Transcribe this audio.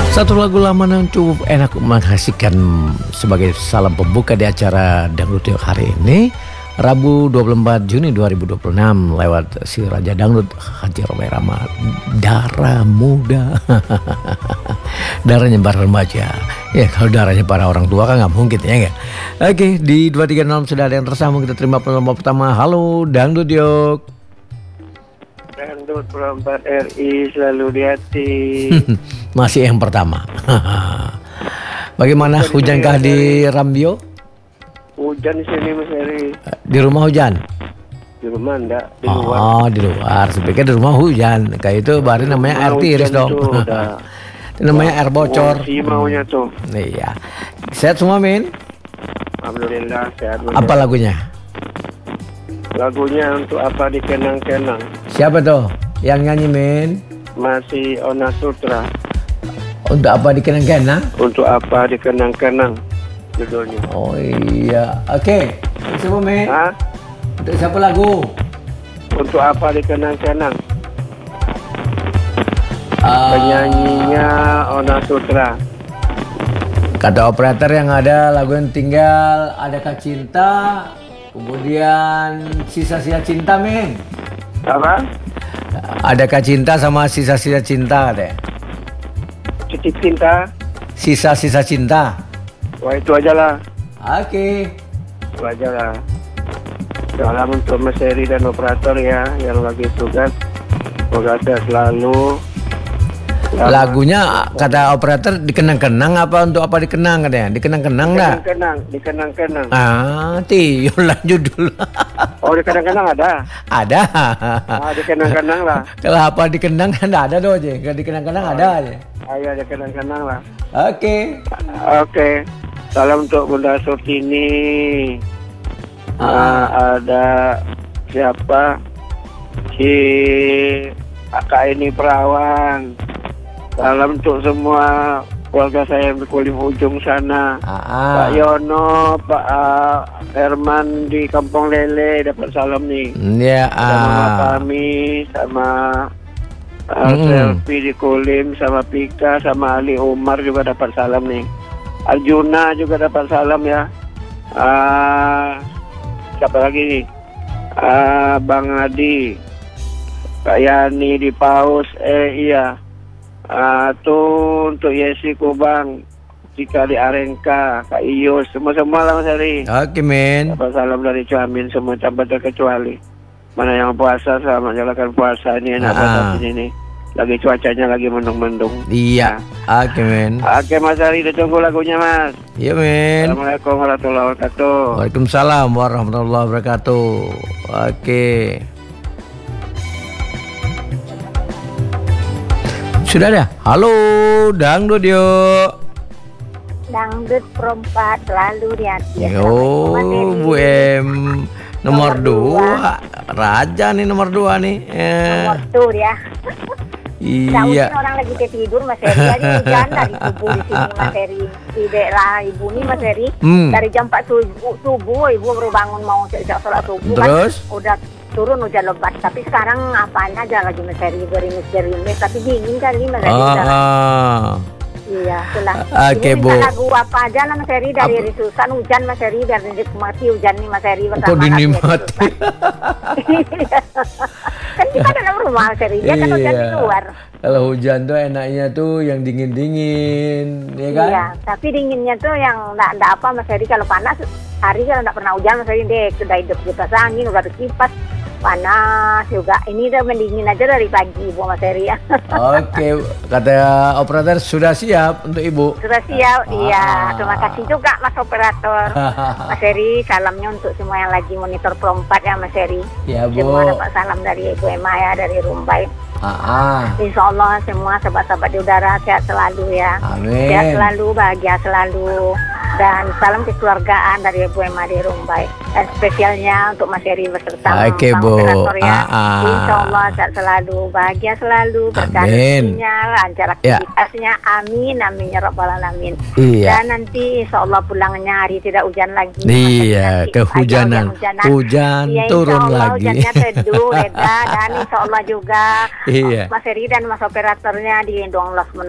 Satu lagu lama yang cukup enak menghasilkan sebagai salam pembuka di acara Dangdut Yuk hari ini, Rabu 24 Juni 2026 lewat si Raja Dangdut Haji Romai Rama, Darah Muda. Darahnya para remaja. Ya kalau darahnya para orang tua kan nggak mungkin ya nggak. Oke, di 236 sudah ada yang tersambung, kita terima penelpon pertama. Halo Dangdut Yuk. Dangdut perempat RI selalu di hati. Masih yang pertama. Bagaimana hujankah di Rambio? Hujan di sini Mas Heri. Di rumah hujan? Di rumah enggak, di luar. Oh di luar. Saya pikir di rumah hujan. Kayak itu baru namanya air tiris dong. Itu namanya air bocor. Si maunya tuh. Iya. Sehat semua Min? Alhamdulillah sehat. Apa lagunya? Lagunya untuk apa dikenang-kenang. Siapa tuh yang nyanyi Min? Masih Ona Sutra. Untuk apa dikenang-kenang? Untuk apa dikenang-kenang judulnya. Oh iya. Oke. Siapa Min? Hah? Untuk siapa lagu? Untuk apa dikenang-kenang. Penyanyinya Ona Sutra. Kata operator yang ada lagu yang tinggal Adakah Cinta, kemudian Sisa-sisa Cinta Min. Apa? Adakah Cinta sama Sisa-sisa Cinta katanya. Titip cinta. Sisa-sisa Cinta. Wah itu aja lah. Oke. Itu aja lah. Salam untuk Mas Heri dan operator ya yang lagi tugas. Semoga sehat selalu. Lagunya kata operator dikenang-kenang apa untuk apa dikenang katanya? Dikenang-kenang dah. Dikenang-kenang. Tio lanjut dulu. Oh dikenang-kenang ada? Ada. Dikenang-kenang lah. Kalau apa dikenang kan ada doh aja. Kalau dikenang-kenang ada aja. Ayo dikenang-kenang lah. Oke. Oke. Salam untuk Bunda Surtini. Ada siapa? Si Kakak ini Perawan. Salam untuk semua keluarga saya yang di Kulim Ujung sana. Pak Yono, Pak Herman di Kampung Lele dapat salam nih. Ya. Sama kami, sama Selfie di Kulim, sama Pika, sama Ali Umar juga dapat salam nih. Aljuna juga dapat salam ya. Siapa lagi nih? Bang Adi, Kak Yani di Paus, iya. Tuh untuk Yesi Kubang, Cika di Arengka, Kak Iyus, semua lah Mas Heri. Oke Min. Dapat salam dari Cuamin semua tanpa terkecuali. Mana yang puasa selamat jalankan puasa ini enak banget ini. Lagi cuacanya lagi mendung-mendung. Iya. Oke Min. Oke Mas Heri, ditunggu lagunya Mas. Iya Min. Assalamualaikum warahmatullahi wabarakatuh. Waalaikumsalam warahmatullahi wabarakatuh. Oke. Sudah ada. Halo Dangdut Yuk. Dangdut perempat selalu di hati. Yo Bu M nomor 2. Raja nih nomor 2 nih. Nomor 2 ya. Iya. Orang lagi tidur Mas Heri, jadi hujan dari subuh di sini Mas Heri. Di daerah Ibu nih Mas Heri. Dari jam 4 subuh Ibu baru bangun mau sholat subuh. Terus? Kan udah turun hujan lebat, tapi sekarang apanya aja lagi Mas Heri, gerimis, tapi dingin kali Mas Heri. Iya, itulah. Oke Bu. Lagu apa aja lah Mas Heri dari Risusan hujan Mas Heri, biar dinikmati hujan nih Mas Heri bersama. Kok dinikmati? Kan kita dalam rumah Mas Heri, dia kan hujan di luar. Kalau hujan tuh enaknya tuh yang dingin-dingin, ya kan? Iya, tapi dinginnya tuh yang enggak apa Mas Heri. Kalau panas hari kalau enggak pernah hujan Mas Heri, deh sudah hidup kipas angin, udah ada kipas. Panas juga. Ini udah mendingin aja dari pagi Ibu Mas Heri ya. Oke, kata operator sudah siap untuk Ibu. Sudah siap, iya. Terima kasih juga Mas operator. Mas Heri, salamnya untuk semua yang lagi monitor perempat ya Mas Heri. Ya Bu. Semua dapat salam dari Ibu Emma ya, dari Rumbai. Insya Allah semua sahabat-sahabat di udara sehat selalu ya. Amin. Sehat selalu, bahagia selalu. Dan salam kekeluargaan dari Ibu Emma di Rumbai. Dan spesialnya untuk Mas Heri beserta Oke, Bang Bu. Operator ya. Insya Allah sehat selalu, bahagia selalu, berkah rezekinya, lancar aktivitasnya. Amin, amin ya rabbal alamin. Iya. Dan nanti insya Allah pulangnya hari tidak hujan lagi. Iya, kehujanan. Hujan ya, turun Allah, lagi. Hujannya teduh, reda, dan insya Allah juga Iya. Mas Heri dan Mas operatornya dilindungi Allah